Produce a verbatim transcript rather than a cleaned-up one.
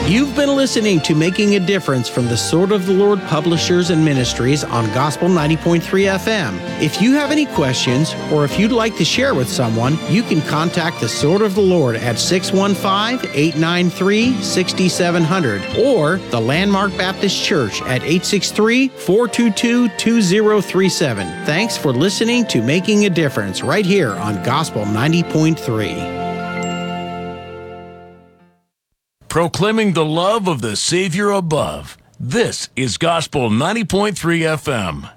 You've been listening to Making a Difference from the Sword of the Lord Publishers and Ministries on Gospel ninety point three F M. If you have any questions or if you'd like to share with someone, you can contact the Sword of the Lord at six one five, eight nine three, six seven zero zero or the Landmark Baptist Church at eight six three, four two two, two zero three seven. Thanks for listening to Making a Difference right here on Gospel ninety point three. Proclaiming the love of the Savior above. This is Gospel ninety point three F M.